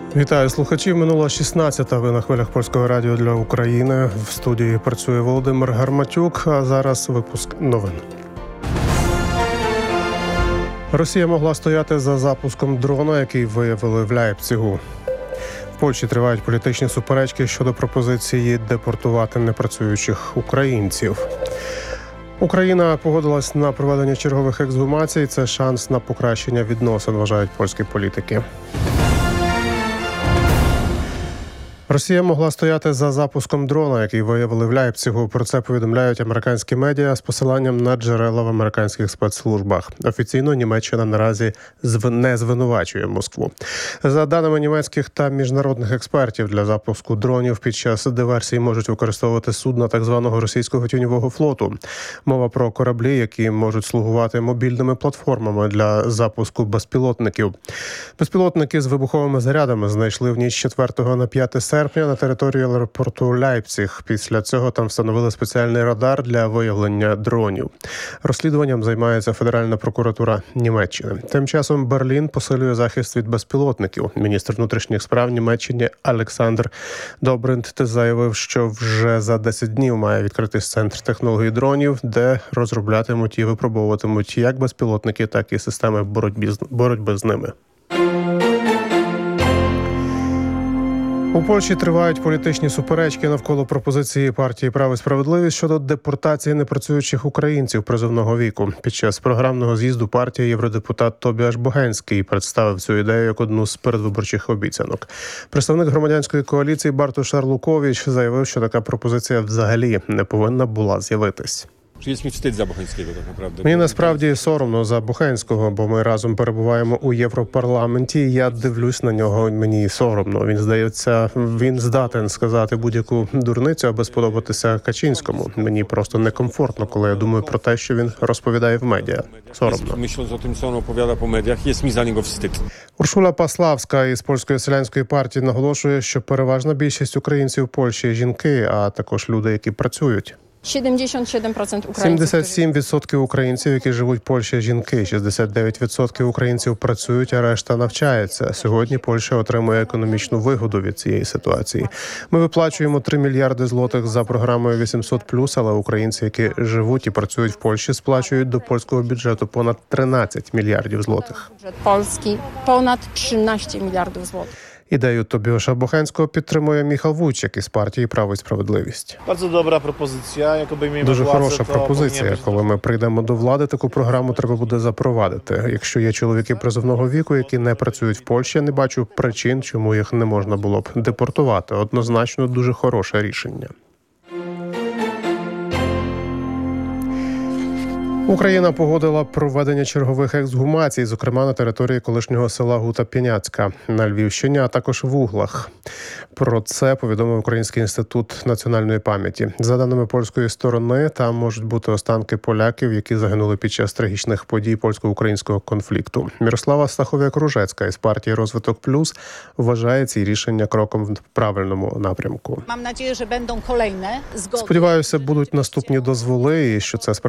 Вітаю слухачів. Минула 16-та. Ви на хвилях Польського радіо для України. В студії працює Володимир Гарматюк, а зараз випуск новин. Росія могла стояти за запуском дрона, який виявили в Ляйпцигу. В Польщі тривають політичні суперечки щодо пропозиції депортувати непрацюючих українців. Україна погодилась на проведення чергових ексгумацій. Це шанс на покращення відносин, вважають польські політики. Росія могла стояти за запуском дрона, який виявили в Ляйпцигу. Про це повідомляють американські медіа з посиланням на джерела в американських спецслужбах. Офіційно Німеччина наразі не звинувачує Москву. За даними німецьких та міжнародних експертів, для запуску дронів під час диверсії можуть використовувати судна так званого російського тіньового флоту. Мова про кораблі, які можуть слугувати мобільними платформами для запуску безпілотників. Безпілотники з вибуховими зарядами знайшли в ніч 4 на 5 серпня на території аеропорту Ляйпциг. Після цього там встановили спеціальний радар для виявлення дронів. Розслідуванням займається Федеральна прокуратура Німеччини. Тим часом Берлін посилює захист від безпілотників. Міністр внутрішніх справ Німеччини Олександр Добринт заявив, що вже за 10 днів має відкритись центр технологій дронів, де розроблятимуть і випробовуватимуть як безпілотники, так і системи боротьби з ними. У Польщі тривають політичні суперечки навколо пропозиції партії «Право і справедливість» щодо депортації непрацюючих українців призовного віку. Під час програмного з'їзду партії євродепутат Тобіаш Богенський представив цю ідею як одну з передвиборчих обіцянок. Представник громадянської коаліції Бартош Арлукович заявив, що така пропозиція взагалі не повинна була з'явитись. Мені насправді соромно за Бохенського, бо ми разом перебуваємо у Європарламенті, і я дивлюсь на нього, мені соромно. Він, здається, він здатен сказати будь-яку дурницю, аби сподобатися Качинському. Мені просто некомфортно, коли я думаю про те, що він розповідає в медіа. Соромно. Уршула Паславська із Польської селянської партії наголошує, що переважна більшість українців в Польщі – жінки, а також люди, які працюють. 77% українців, які живуть в Польщі, жінки. 69% українців працюють, а решта навчається. Сьогодні Польща отримує економічну вигоду від цієї ситуації. Ми виплачуємо 3 мільярди злотих за програмою 800+, але українці, які живуть і працюють в Польщі, сплачують до польського бюджету понад 13 мільярдів злотих. Бюджет польський понад 13 мільярдів злотих. Ідею Тобіаша Бохенського підтримує Міхал Вуйчик із партії «Право і справедливість». Дуже хороша пропозиція. Коли ми прийдемо до влади, таку програму треба буде запровадити. Якщо є чоловіки призовного віку, які не працюють в Польщі, я не бачу причин, чому їх не можна було б депортувати. Однозначно, дуже хороше рішення. Україна погодила проведення чергових ексгумацій, зокрема на території колишнього села Гута-Піняцька на Львівщині, а також в Углах. Про це повідомив Український інститут національної пам'яті. За даними польської сторони, там можуть бути останки поляків, які загинули під час трагічних подій польсько-українського конфлікту. Мірослава Стахов'як-Ружецька із партії «Розвиток Плюс» вважає ці рішення кроком в правильному напрямку. Mam nadzieję, że będą kolejne zgody. Сподіваюся, будуть наступні дозволи і що це